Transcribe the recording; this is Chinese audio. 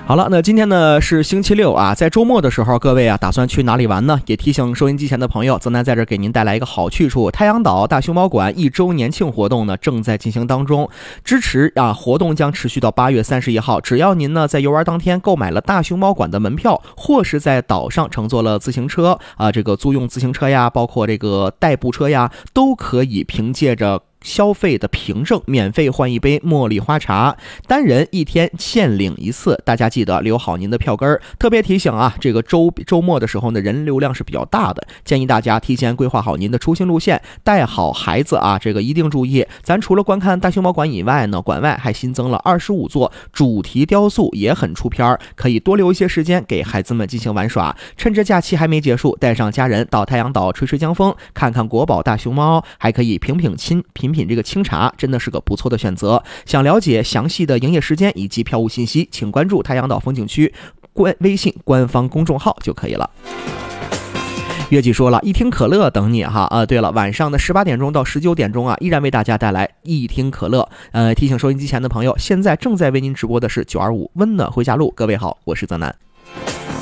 好了，那今天呢是星期六啊，在周末的时候，各位啊打算去哪里玩呢？也提醒收音机前的朋友，泽南在这给您带来一个好去处。太阳岛大熊猫馆1周年庆活动呢正在进行当中，支持活动将持续到8月31号。只要您呢在游玩当天购买了大熊猫馆的门票，或是在岛上乘坐了自行车这个租用自行车呀，包括这个代步车呀，都可以凭借着消费的凭证免费换一杯茉莉花茶，单人1天限领1次，大家记得留好您的票根儿。特别提醒啊，这个周末的时候呢，人流量是比较大的，建议大家提前规划好您的出行路线，带好孩子啊，这个一定注意。咱除了观看大熊猫馆以外呢，馆外还新增了25座主题雕塑，也很出片，可以多留一些时间给孩子们进行玩耍。趁着假期还没结束，带上家人到太阳岛吹吹江风，看看国宝大熊猫，还可以品这个清茶，真的是个不错的选择。想了解详细的营业时间以及票务信息，请关注太阳岛风景区微信官方公众号就可以了。月季说了，一听可乐等你哈对了，晚上的18点钟到19点钟依然为大家带来一听可乐。提醒收音机前的朋友，现在正在为您直播的是925温暖回家路。各位好，我是泽南。